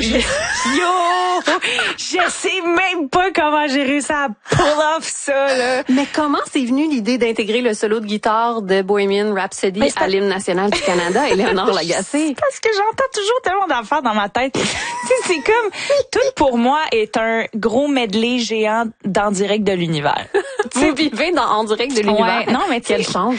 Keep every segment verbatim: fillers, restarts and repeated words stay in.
Je, yo! Je sais même pas comment j'ai réussi à pull off ça, là. Mais comment c'est venu l'idée d'intégrer le solo de guitare de Bohemian Rhapsody à l'hymne national du Canada, Éléonore Lagacé? Parce que j'entends toujours tellement d'affaires dans ma tête. Tu sais, c'est comme, tout pour moi est un gros medley géant d'En direct de l'univers. Vous vivez dans En direct de l'univers? Ouais, non, mais quelle chance!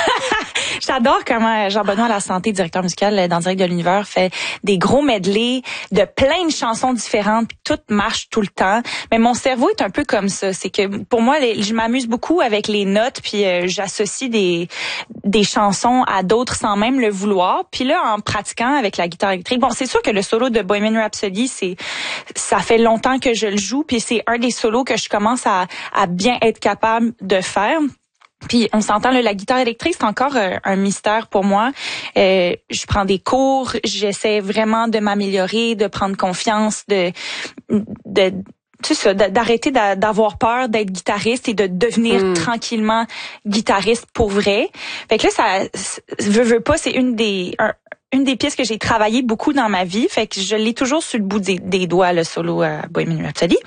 J'adore comment Jean-Benoît Lasanté, directeur musical d'En direct de l'univers, fait des gros medleys de plein de chansons différentes, puis tout marche tout le temps. Mais mon cerveau est un peu comme ça, c'est que pour moi, les, je m'amuse beaucoup avec les notes, puis euh, j'associe des des chansons à d'autres sans même le vouloir. Puis là, en pratiquant avec la guitare électrique, bon, c'est sûr que le solo de Bohemian Rhapsody, c'est ça fait longtemps que je le joue, puis c'est un des solos que je commence à à bien être capable de faire. Puis on s'entend, là, la guitare électrique, c'est encore euh, un mystère pour moi. Euh, je prends des cours, j'essaie vraiment de m'améliorer, de prendre confiance, de de tu sais ça, d'arrêter d'avoir peur d'être guitariste et de devenir mm. tranquillement guitariste pour vrai. Fait que là, ça veut, veut pas, c'est une des un, une des pièces que j'ai travaillé beaucoup dans ma vie. Fait que je l'ai toujours sur le bout des, des doigts, le solo à Bohemian Rhapsody.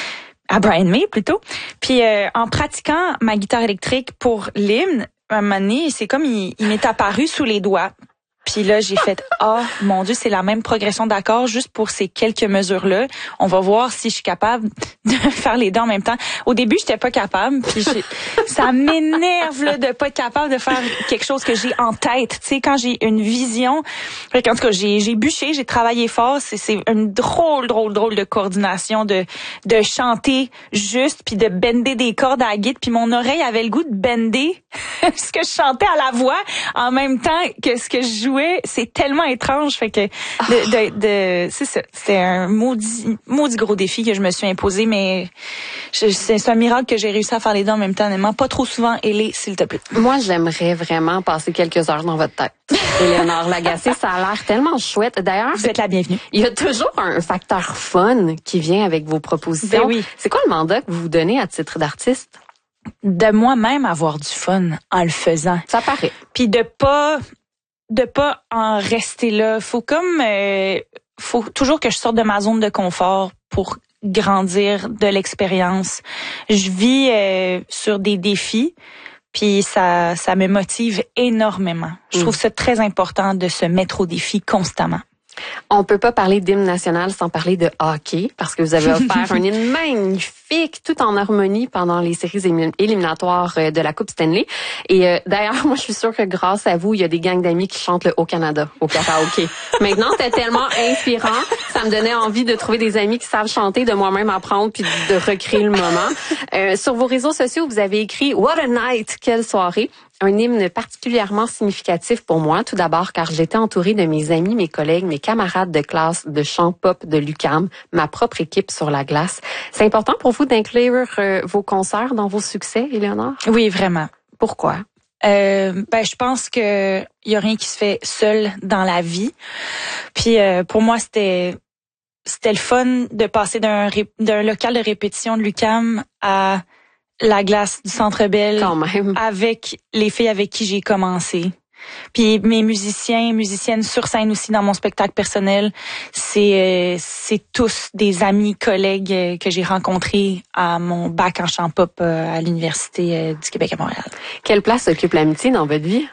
À Brian May, plutôt. Puis euh, en pratiquant ma guitare électrique pour l'hymne, un moment donné, c'est comme il, il m'est apparu sous les doigts. Puis là, j'ai fait « Ah, mon Dieu, c'est la même progression d'accords juste pour ces quelques mesures-là. On va voir si je suis capable de faire les deux en même temps. » Au début, j'étais pas capable. Puis ça m'énerve là, de pas être capable de faire quelque chose que j'ai en tête. Tu sais, quand j'ai une vision... En tout cas, j'ai, j'ai bûché, j'ai travaillé fort. C'est, c'est une drôle, drôle, drôle de coordination de de chanter juste puis de bender des cordes à la guitare. Puis mon oreille avait le goût de bender ce que je chantais à la voix en même temps que ce que je jouais. C'est tellement étrange, fait que de, de, de c'est ça, c'est un maudit, maudit gros défi que je me suis imposé, mais je, c'est, c'est un miracle que j'ai réussi à faire les deux en même temps, honnêtement. Pas trop souvent, Élé, s'il te plaît. Moi, j'aimerais vraiment passer quelques heures dans votre tête. Éléonore Lagacé, ça a l'air tellement chouette. D'ailleurs, vous êtes la bienvenue. Il y a toujours un facteur fun qui vient avec vos propositions. Ben oui. C'est quoi le mandat que vous vous donnez à titre d'artiste? De moi-même avoir du fun en le faisant. Ça paraît. Puis de pas de pas en rester là. Faut comme euh, faut toujours que je sorte de ma zone de confort pour grandir de l'expérience. Je vis euh, sur des défis, puis ça ça me motive énormément. Je trouve mmh. ça très important de se mettre au défi constamment. On peut pas parler d'hymne national sans parler de hockey, parce que vous avez offert un hymne magnifique, tout en harmonie pendant les séries éliminatoires de la Coupe Stanley. Et euh, d'ailleurs, moi, je suis sûre que grâce à vous, il y a des gangs d'amis qui chantent le Haut-Canada au karaoké. Maintenant, c'était tellement inspirant, ça me donnait envie de trouver des amis qui savent chanter, de moi-même apprendre, puis de recréer le moment. Euh, sur vos réseaux sociaux, vous avez écrit « What a night! Quelle soirée! » Un hymne particulièrement significatif pour moi, tout d'abord car j'étais entourée de mes amis, mes collègues, mes camarades de classe de chant pop de l'U Q A M, ma propre équipe sur la glace. C'est important pour vous d'inclure euh, vos concerts dans vos succès, Éléonore? Oui, vraiment. Pourquoi? Euh, ben, je pense que y a rien qui se fait seul dans la vie. Puis euh, pour moi, c'était c'était le fun de passer d'un ré, d'un local de répétition de l'U Q A M à la glace du Centre Bell. Quand même. Avec les filles avec qui j'ai commencé. Puis mes musiciens, musiciennes sur scène aussi dans mon spectacle personnel, c'est euh, c'est tous des amis, collègues euh, que j'ai rencontrés à mon bac en chant pop euh, à l'Université euh, du Québec à Montréal. Quelle place occupe l'amitié dans votre vie?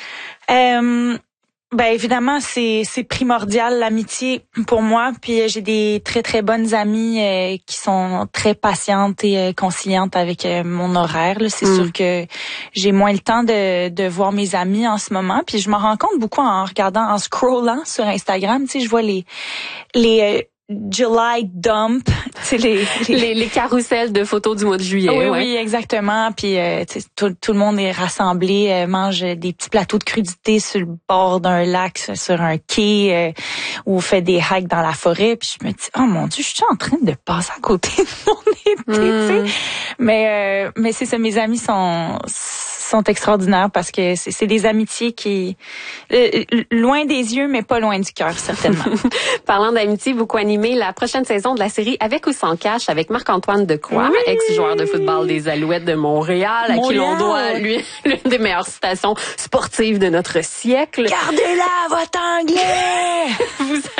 Euh, ben évidemment, c'est c'est primordial l'amitié pour moi. Puis j'ai des très très bonnes amies euh, qui sont très patientes et euh, conciliantes avec euh, mon horaire. Là. C'est mm. sûr que j'ai moins le temps de de voir mes amis en ce moment. Puis je m'en rends compte beaucoup en regardant, en scrollant sur Instagram. Tu sais, je vois les les euh, July Dump, c'est les les, les les carousels de photos du mois de juillet. Oui, ouais. oui, exactement. Puis euh, tout, tout le monde est rassemblé, euh, mange des petits plateaux de crudités sur le bord d'un lac, sur un quai, euh, ou fait des hikes dans la forêt. Puis je me dis, oh mon Dieu, je suis en train de passer à côté de mon été, mm. tu sais. Mais euh, mais c'est ça, mes amis sont sont extraordinaires parce que c'est, c'est des amitiés qui euh, loin des yeux mais pas loin du cœur certainement. Parlant d'amitié, vous co-animez la prochaine saison de la série Avec ou sans cash avec Marc-Antoine Decoy, oui. ex-joueur de football des Alouettes de Montréal, Montréal. à qui l'on doit lui l'une des meilleures citations sportives de notre siècle. Gardez-la votre anglais. Vous